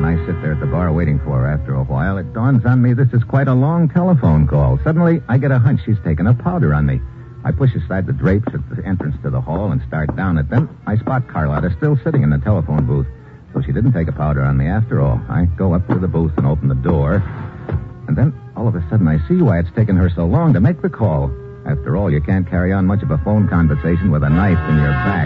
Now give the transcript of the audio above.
and I sit there at the bar waiting for her. After a while, it dawns on me this is quite a long telephone call. Suddenly, I get a hunch she's taken a powder on me. I push aside the drapes at the entrance to the hall and start down it. Then I spot Carlotta still sitting in the telephone booth. So she didn't take a powder on me after all. I go up to the booth and open the door. And then, all of a sudden, I see why it's taken her so long to make the call. After all, you can't carry on much of a phone conversation with a knife in your back.